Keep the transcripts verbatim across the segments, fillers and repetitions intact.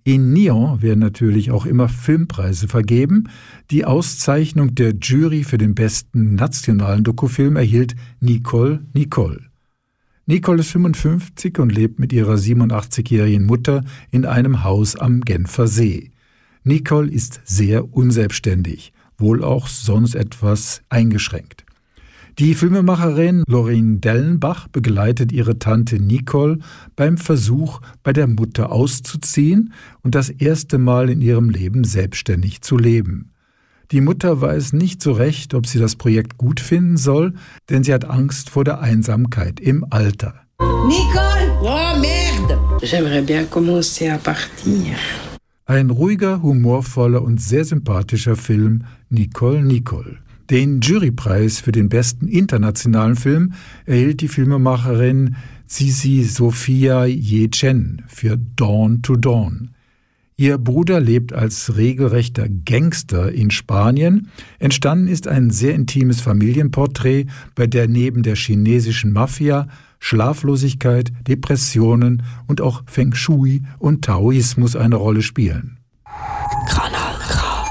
In Nyon werden natürlich auch immer Filmpreise vergeben. Die Auszeichnung der Jury für den besten nationalen Dokufilm erhielt Nicole Nicole. Nicole ist fünfundfünfzig und lebt mit ihrer siebenundachtzigjährigen Mutter in einem Haus am Genfer See. Nicole ist sehr unselbstständig, wohl auch sonst etwas eingeschränkt. Die Filmemacherin Lorraine Dellenbach begleitet ihre Tante Nicole beim Versuch, bei der Mutter auszuziehen und das erste Mal in ihrem Leben selbstständig zu leben. Die Mutter weiß nicht so recht, ob sie das Projekt gut finden soll, denn sie hat Angst vor der Einsamkeit im Alter. Nicole! Oh, merde! J'aimerais bien commencer à partir. Ein ruhiger, humorvoller und sehr sympathischer Film, Nicole Nicole. Den Jurypreis für den besten internationalen Film erhielt die Filmemacherin Sisi Sophia Ye-Chen für Dawn to Dawn. Ihr Bruder lebt als regelrechter Gangster in Spanien. Entstanden ist ein sehr intimes Familienporträt, bei der neben der chinesischen Mafia Schlaflosigkeit, Depressionen und auch Feng Shui und Taoismus eine Rolle spielen. Kanal K.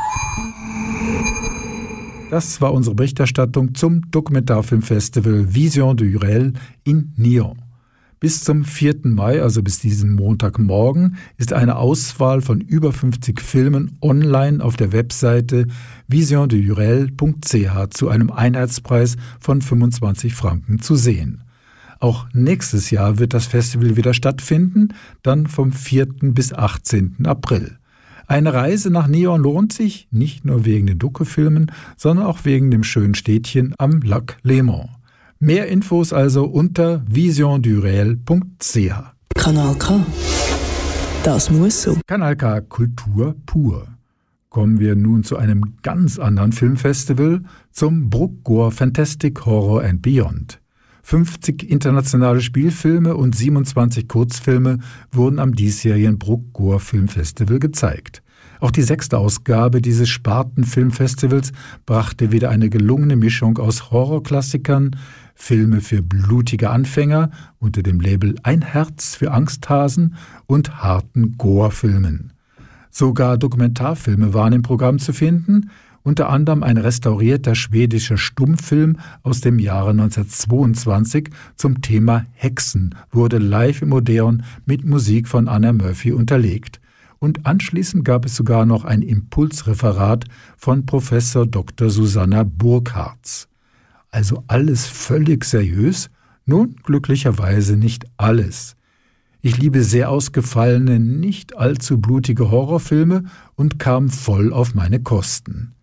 Das war unsere Berichterstattung zum Dokumentarfilmfestival Vision du Réel in Nyon. Bis zum vierten Mai, also bis diesen Montagmorgen, ist eine Auswahl von über fünfzig Filmen online auf der Webseite vision du réel punkt c h zu einem Einheitspreis von fünfundzwanzig Franken zu sehen. Auch nächstes Jahr wird das Festival wieder stattfinden, dann vom vierten bis achtzehnten April. Eine Reise nach Nyon lohnt sich, nicht nur wegen den Dokufilmen, sondern auch wegen dem schönen Städtchen am Lac Léman. Mehr Infos also unter vision du réel punkt c h. Kanal K. Das muss so. Kanal K Kultur pur. Kommen wir nun zu einem ganz anderen Filmfestival, zum Bruckgor Fantastic Horror and Beyond. fünfzig internationale Spielfilme und siebenundzwanzig Kurzfilme wurden am diesjährigen Bruckgor Filmfestival gezeigt. Auch die sechste Ausgabe dieses Spartenfilmfestivals brachte wieder eine gelungene Mischung aus Horrorklassikern, Filme für blutige Anfänger unter dem Label Ein Herz für Angsthasen und harten Gore-Filmen. Sogar Dokumentarfilme waren im Programm zu finden, unter anderem ein restaurierter schwedischer Stummfilm aus dem Jahre neunzehnhundertzweiundzwanzig zum Thema Hexen wurde live im Odeon mit Musik von Anna Murphy unterlegt. Und anschließend gab es sogar noch ein Impulsreferat von Professor Doktor Susanna Burkhartz. Also alles völlig seriös? Nun, glücklicherweise nicht alles. Ich liebe sehr ausgefallene, nicht allzu blutige Horrorfilme und kam voll auf meine Kosten.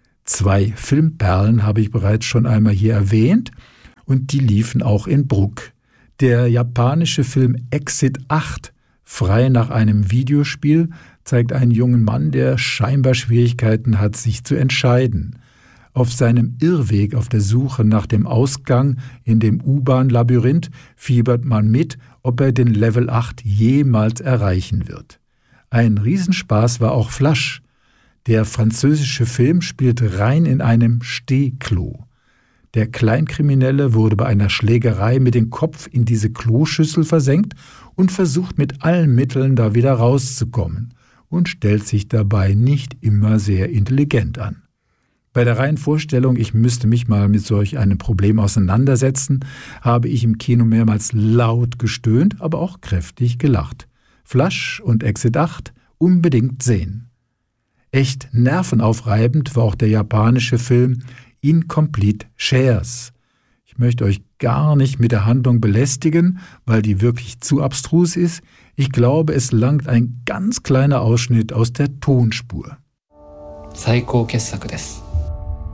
Zwei Filmperlen habe ich bereits schon einmal hier erwähnt und die liefen auch in Bruck. Der japanische Film Exit acht, frei nach einem Videospiel, zeigt einen jungen Mann, der scheinbar Schwierigkeiten hat, sich zu entscheiden. Auf seinem Irrweg auf der Suche nach dem Ausgang in dem U-Bahn-Labyrinth fiebert man mit, ob er den Level acht jemals erreichen wird. Ein Riesenspaß war auch Flash. Der französische Film spielt rein in einem Stehklo. Der Kleinkriminelle wurde bei einer Schlägerei mit dem Kopf in diese Kloschüssel versenkt und versucht mit allen Mitteln da wieder rauszukommen und stellt sich dabei nicht immer sehr intelligent an. Bei der reinen Vorstellung, ich müsste mich mal mit solch einem Problem auseinandersetzen, habe ich im Kino mehrmals laut gestöhnt, aber auch kräftig gelacht. Flash und Exit acht unbedingt sehen. Echt nervenaufreibend war auch der japanische Film Incomplete Shares. Ich möchte euch gar nicht mit der Handlung belästigen, weil die wirklich zu abstrus ist. Ich glaube, es langt ein ganz kleiner Ausschnitt aus der Tonspur. 最高傑作です。